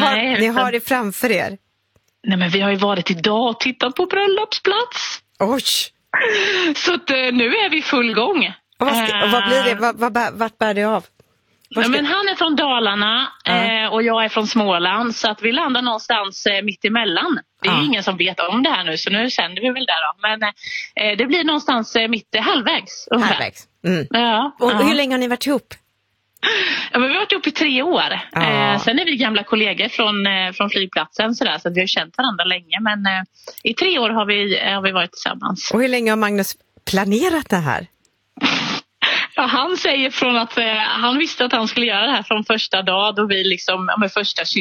Ni har det framför er. Nej, men vi har ju varit idag och tittat på bröllopsplats. Oj! Så att, nu är vi full gång. Och vad blir det? Vart bär det av? Ja, men han är från Dalarna och jag är från Småland, så att vi landar någonstans mitt emellan. Det är ingen som vet om det här nu, så nu sänder vi väl där då. Men det blir någonstans halvvägs. Halvvägs. Mm. Ja, och hur länge har ni varit ihop? Ja, men vi har varit ihop i 3 år. Sen är vi gamla kollegor från flygplatsen så vi har känt varandra länge. Men i 3 år har vi varit tillsammans. Och hur länge har Magnus planerat det här? Ja, han säger från att han visste att han skulle göra det här från första dag då vi första